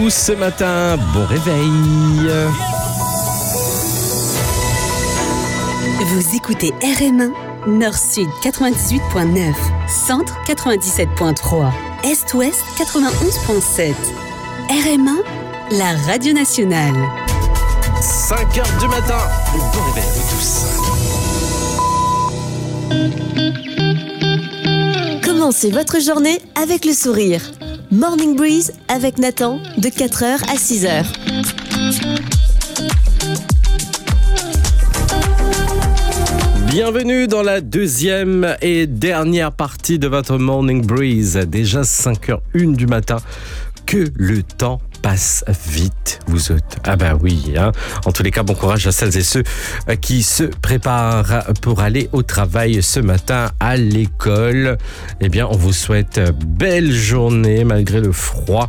vous ce matin. Bon réveil. Vous écoutez RM1, Nord-Sud 98.9, Centre 97.3, Est-Ouest 91.7. RM1, la radio nationale. 5h du matin. Bon réveil à tous. Commencez votre journée avec le sourire. Morning Breeze avec Nathan de 4h à 6h. Bienvenue dans la deuxième et dernière partie de votre Morning Breeze. Déjà 5h01 du matin. Que le temps passe vite, vous autres. Ah bah oui, hein. En tous les cas, bon courage à celles et ceux qui se préparent pour aller au travail ce matin à l'école. Eh bien, on vous souhaite belle journée malgré le froid.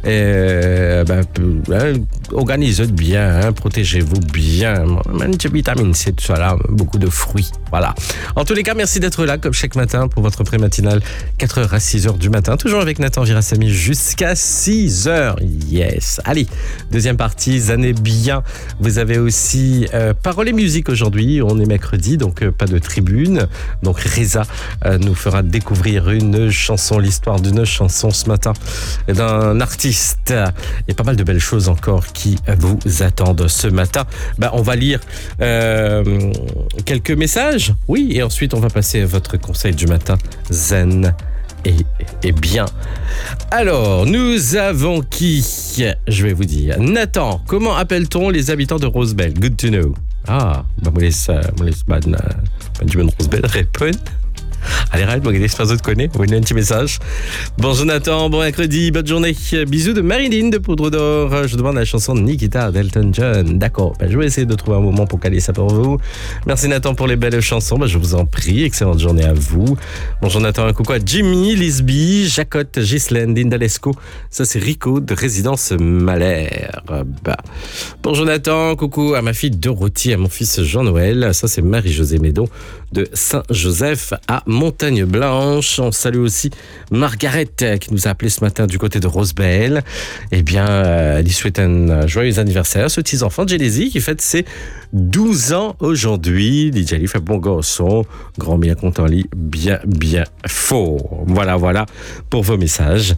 Organisez-vous bien, hein. Protégez-vous bien. Même de vitamine C, tout ça là, beaucoup de fruits. Voilà. En tous les cas, merci d'être là comme chaque matin pour votre pré-matinale 4h à 6h du matin. Toujours avec Nathan Girassamy jusqu'à 6h. Yes. Allez, deuxième partie, zanez bien. Vous avez aussi Parole et musique aujourd'hui. On est mercredi, donc pas de tribune. Donc Reza nous fera découvrir une chanson, l'histoire d'une chanson ce matin d'un artiste. Et pas mal de belles choses encore qui vous attendent ce matin. On va lire quelques messages. Oui, et ensuite on va passer à votre conseil du matin. Zen. Et bien. Alors, nous avons qui? Je vais vous dire. Nathan, comment appelle-t-on les habitants de Rosebel? Good to know. Ah, moi laisse Rosebel répondre. Allez, arrête, moi, laisse pas autre connaître. Vous un petit message. Bonjour Nathan, bon mercredi, bonne journée. Bisous de Marilyn de Poudre d'Or. Je demande la chanson de Nikita d'Elton John. D'accord, je vais essayer de trouver un moment pour caler ça pour vous. Merci Nathan pour les belles chansons. Je vous en prie, excellente journée à vous. Bonjour Nathan, un coucou à Jimmy, Lisby, Jacotte, Ghislaine, Dindalesco. Ça c'est Rico de Résidence Malherbe. Bonjour Nathan, coucou à ma fille Dorothy, à mon fils Jean-Noël. Ça c'est Marie-Josée Médon de Saint-Joseph à Montagne Blanche. On salue aussi Margaret qui nous a appelé ce matin du côté de Rosebel. Elle lui souhaite un joyeux anniversaire. Ce petit enfant de Génésie qui fête ses 12 ans aujourd'hui. DJ lui fait bon garçon, grand bien content lit, bien fort. Voilà pour vos messages.